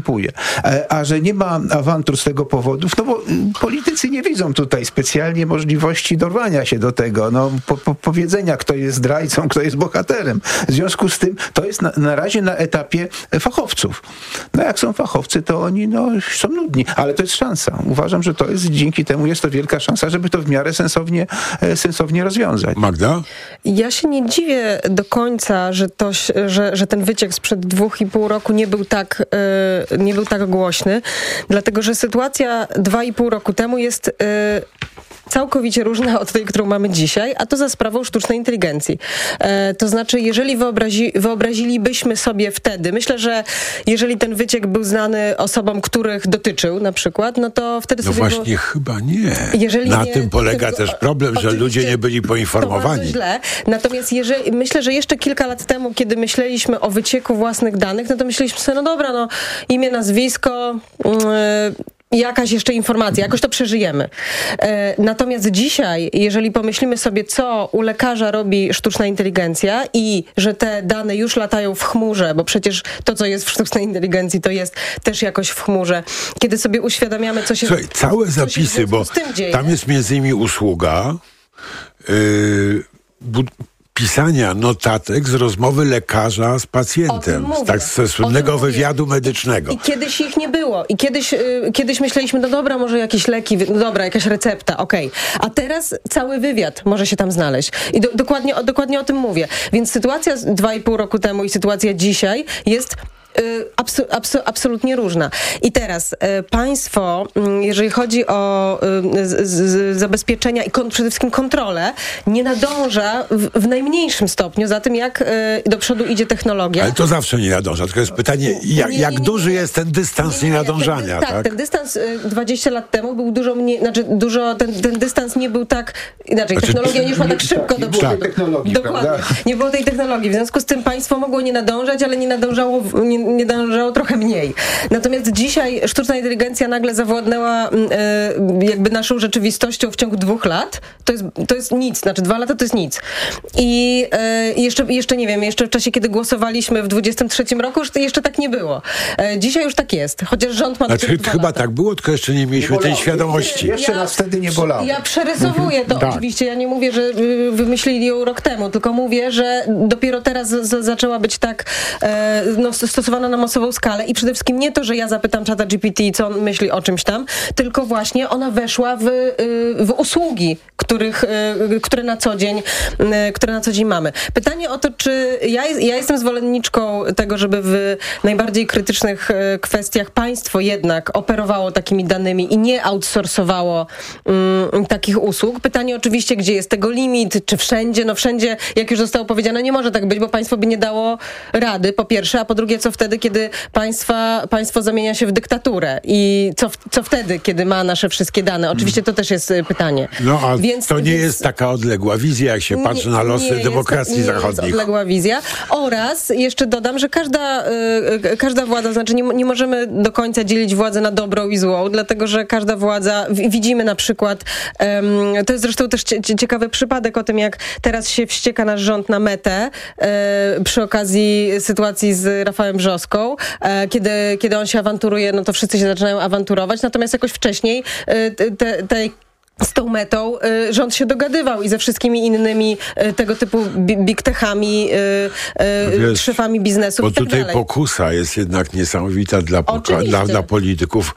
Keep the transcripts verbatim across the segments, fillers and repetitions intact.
A że nie ma awantur z tego powodu, no bo politycy nie widzą tutaj specjalnie możliwości dorwania się do tego, no po, po, powiedzenia, kto jest zdrajcą, kto jest bohaterem. W związku z tym to jest na, na razie na etapie fachowców. No jak są fachowcy, to oni no, są nudni, ale to jest szansa. Uważam, że to jest, dzięki temu jest to wielka szansa, żeby to w miarę sensownie, sensownie rozwiązać. Magda? Ja się nie dziwię do końca, że, to, że, że ten wyciek sprzed dwóch i pół roku nie był tak yy, nie był tak głośny, dlatego że sytuacja dwa i pół roku temu jest yy, całkowicie różna od tej, którą mamy dzisiaj, a to za sprawą sztucznej inteligencji. E, to znaczy, jeżeli wyobrazi, wyobrazilibyśmy sobie wtedy, myślę, że jeżeli ten wyciek był znany osobom, których dotyczył na przykład, no to wtedy no sobie... No właśnie, go, chyba nie. Jeżeli na nie, tym polega tylko, też problem, że ludzie nie byli poinformowani. To bardzo źle. Natomiast jeżeli, myślę, że jeszcze kilka lat temu, kiedy myśleliśmy o wycieku własnych danych, no to myśleliśmy sobie, no dobra, no imię, nazwisko... Yy, jakaś jeszcze informacja, jakoś to przeżyjemy. E, natomiast dzisiaj, jeżeli pomyślimy sobie, co u lekarza robi sztuczna inteligencja i że te dane już latają w chmurze, bo przecież to, co jest w sztucznej inteligencji, to jest też jakoś w chmurze. Kiedy sobie uświadamiamy, co się Słuchaj, całe co zapisy, się bo tam jest między innymi usługa yy, bud- pisania notatek z rozmowy lekarza z pacjentem, z tak ze słynnego wywiadu medycznego. I, I kiedyś ich nie było. I kiedyś, y, kiedyś myśleliśmy, no dobra, może jakieś leki, no dobra, jakaś recepta, okej. Okay. A teraz cały wywiad może się tam znaleźć. I do, dokładnie, o, dokładnie o tym mówię. Więc sytuacja z dwa i pół roku temu i sytuacja dzisiaj jest Absu, absu, absolutnie różna. I teraz e, państwo, jeżeli chodzi o e, z, z, zabezpieczenia i kon, przede wszystkim kontrolę, nie nadąża w, w najmniejszym stopniu za tym, jak e, do przodu idzie technologia. Ale to zawsze nie nadąża. Tylko jest pytanie, jak, nie, nie, nie, jak duży jest ten dystans nie, nie, nie, nienadążania? Ten, tak, tak, ten dystans dwadzieścia lat temu był dużo mniej, znaczy dużo, ten, ten dystans nie był tak, inaczej, znaczy, technologia nie szła tak szybko do przodu. Nie było tej technologii, Dokładnie. Prawda? Nie było tej technologii. W związku z tym państwo mogło nie nadążać, ale nie nadążało, nie, nie nadążało trochę mniej. Natomiast dzisiaj sztuczna inteligencja nagle zawładnęła e, jakby naszą rzeczywistością w ciągu dwóch lat. To jest, to jest nic, znaczy dwa lata to jest nic. I e, jeszcze, jeszcze nie wiem, jeszcze w czasie, kiedy głosowaliśmy w dwudziestym trzecim roku, już jeszcze tak nie było. E, dzisiaj już tak jest, chociaż rząd ma... Znaczy chyba lata. Tak było, tylko jeszcze nie mieliśmy nie tej świadomości. Jeszcze, jeszcze ja, nas wtedy nie bolało. Ja przerysowuję to tak. oczywiście. Ja nie mówię, że wymyślili ją rok temu, tylko mówię, że dopiero teraz z, zaczęła być tak e, no, stosowana na masową skalę i przede wszystkim nie to, że ja zapytam czata G P T, co on myśli o czymś tam, tylko właśnie ona weszła w, w usługi, których, które na co dzień, które na co dzień mamy. Pytanie o to, czy ja, ja jestem zwolenniczką tego, żeby w najbardziej krytycznych kwestiach państwo jednak operowało takimi danymi i nie outsourcowało um, takich usług. Pytanie oczywiście, gdzie jest tego limit, czy wszędzie, no wszędzie, jak już zostało powiedziane, nie może tak być, bo państwo by nie dało rady, po pierwsze, a po drugie, co wtedy, kiedy państwa, państwo zamienia się w dyktaturę i co, co wtedy, kiedy ma nasze wszystkie dane? Oczywiście to też jest pytanie. No a więc, to nie więc, jest taka odległa wizja, jak się nie, patrzy na losy demokracji jest, nie zachodnich. Jest odległa wizja. Oraz jeszcze dodam, że każda, y, każda władza, znaczy nie, nie możemy do końca dzielić władzę na dobrą i złą, dlatego że każda władza, w, widzimy na przykład, um, to jest zresztą też cie, ciekawy przypadek o tym, jak teraz się wścieka nasz rząd na Metę y, przy okazji sytuacji z Rafałem Brzoską, y, kiedy, kiedy on się awanturuje, no to wszyscy się zaczynają awanturować, natomiast jakoś wcześniej y, te, tej z tą Metą y, rząd się dogadywał i ze wszystkimi innymi y, tego typu bi- big techami, y, y, szefami biznesu bo i tak tutaj dalej. pokusa jest jednak niesamowita dla, poka- dla, dla polityków.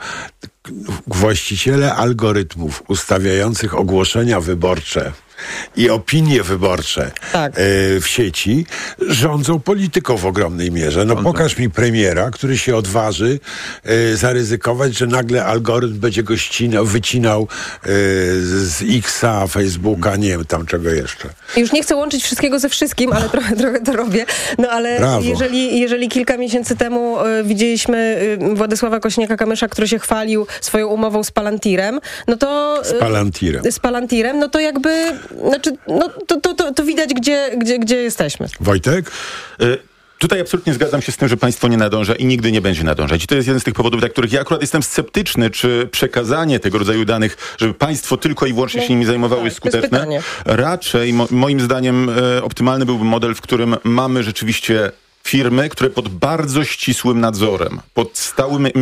Właściciele algorytmów ustawiających ogłoszenia wyborcze i opinie wyborcze tak. e, w sieci rządzą polityką w ogromnej mierze. No pokaż mi premiera, który się odważy e, zaryzykować, że nagle algorytm będzie go ścinał, wycinał e, z Xa, Facebooka, nie wiem tam czego jeszcze. Już nie chcę łączyć wszystkiego ze wszystkim, ale trochę, trochę to robię. No ale jeżeli, jeżeli kilka miesięcy temu y, widzieliśmy y, Władysława Kośniaka-Kamysza, który się chwalił swoją umową z Palantirem, no to... Z Palantirem. Y, z Palantirem, no to jakby... Znaczy, no to, to, to, to widać, gdzie, gdzie, gdzie jesteśmy. Wojtek? Y- Tutaj absolutnie zgadzam się z tym, że państwo nie nadąża i nigdy nie będzie nadążać. I to jest jeden z tych powodów, dla których ja akurat jestem sceptyczny, czy przekazanie tego rodzaju danych, żeby państwo tylko i wyłącznie no, się nimi zajmowało, tak, jest skuteczne. Raczej, mo- moim zdaniem, e, optymalny byłby model, w którym mamy rzeczywiście firmy, które pod bardzo ścisłym nadzorem, pod stałym